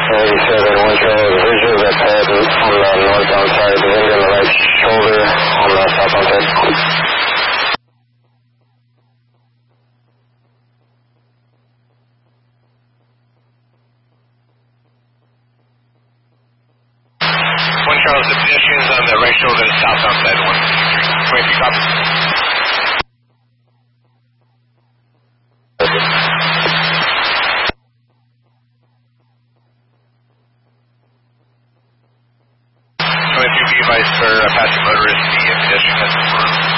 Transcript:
One Charles, visual that pad on the northbound side of the wind on the right shoulder on the southbound side. 1 Charles, the pedestrians on the right shoulder, southbound side, 123 copy.